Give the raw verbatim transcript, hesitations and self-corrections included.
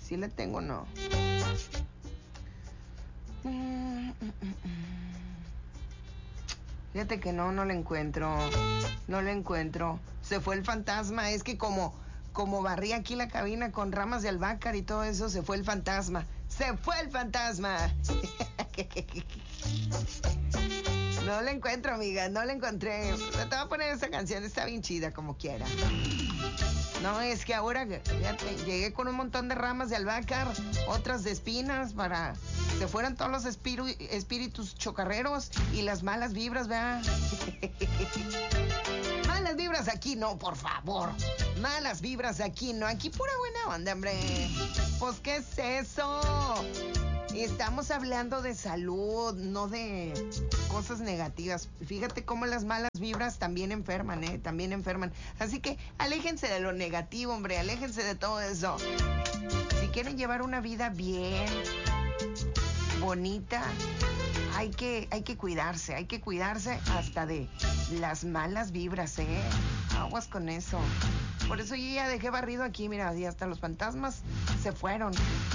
¿Sí le tengo o no? Fíjate que no, no le encuentro. No le encuentro. Se fue el fantasma. Es que como, como barrí aquí la cabina con ramas de albahaca y todo eso, se fue el fantasma. ¡Se fue el fantasma! No le encuentro, amiga. No le encontré. Te voy a poner esa canción. Está bien chida, como quiera. No, es que ahora fíjate, llegué con un montón de ramas de albahaca, otras de espinas, para que fueran todos los espíritu, espíritus chocarreros y las malas vibras, ¿verdad? Malas vibras aquí no, por favor. Malas vibras aquí no. Aquí pura buena onda, hombre. Pues, ¿qué es eso? Estamos hablando de salud, no de cosas negativas. Fíjate cómo las malas vibras también enferman, ¿eh? También enferman. Así que aléjense de lo negativo, hombre. Aléjense de todo eso. Si quieren llevar una vida bien, bonita, hay que, hay que cuidarse. Hay que cuidarse hasta de las malas vibras, ¿eh? Aguas con eso. Por eso yo ya dejé barrido aquí, mira, y hasta los fantasmas se fueron.